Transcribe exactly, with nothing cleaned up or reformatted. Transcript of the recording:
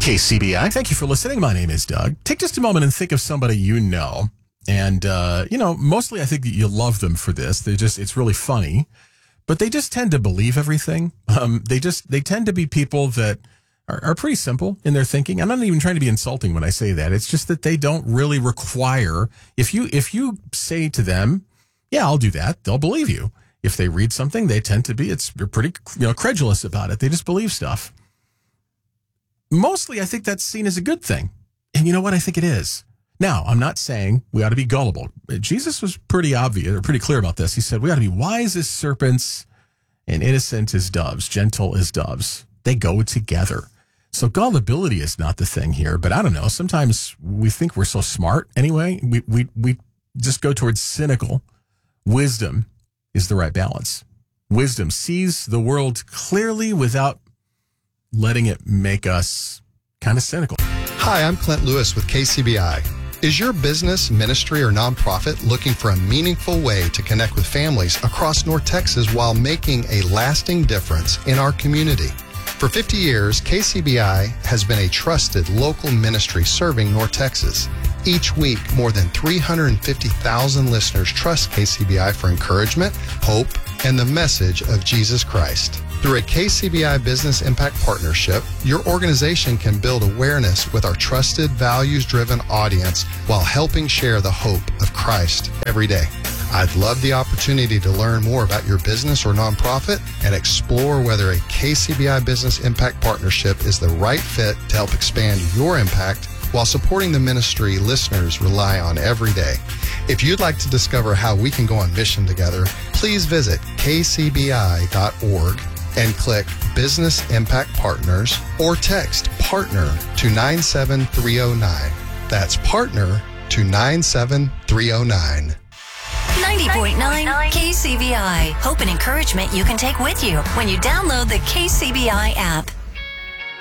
K C B I. Thank you for listening. My name is Doug. Take just a moment and think of somebody you know. And, uh, you know, mostly I think that you love them for this. They just, it's really funny. But they just tend to believe everything. Um, they just, they tend to be people that are, are pretty simple in their thinking. I'm not even trying to be insulting when I say that. It's just that they don't really require, if you, if you say to them, yeah, I'll do that, they'll believe you. If they read something, they tend to be, it's, they're pretty, you know, credulous about it. They just believe stuff. Mostly, I think that's seen as a good thing. And you know what? I think it is. Now, I'm not saying we ought to be gullible. Jesus was pretty obvious, or pretty clear about this. He said we ought to be wise as serpents and innocent as doves, gentle as doves. They go together. So gullibility is not the thing here. But I don't know. Sometimes we think we're so smart anyway. We, we, we just go towards cynical. Wisdom is the right balance. Wisdom sees the world clearly without letting it make us kind of cynical. Hi, I'm Clint Lewis with K C B I. Is your business, ministry, or nonprofit looking for a meaningful way to connect with families across North Texas while making a lasting difference in our community? For fifty years, K C B I has been a trusted local ministry serving North Texas. Each week, more than three hundred fifty thousand listeners trust K C B I for encouragement, hope, and the message of Jesus Christ. Through a K C B I Business Impact Partnership, your organization can build awareness with our trusted, values-driven audience while helping share the hope of Christ every day. I'd love the opportunity to learn more about your business or nonprofit and explore whether a K C B I Business Impact Partnership is the right fit to help expand your impact while supporting the ministry listeners rely on every day. If you'd like to discover how we can go on mission together, please visit k c b i dot org and click Business Impact Partners or text PARTNER to nine seven three zero nine. That's PARTNER to nine seven three zero nine. ninety point nine K C B I. Hope and encouragement you can take with you when you download the K C B I app.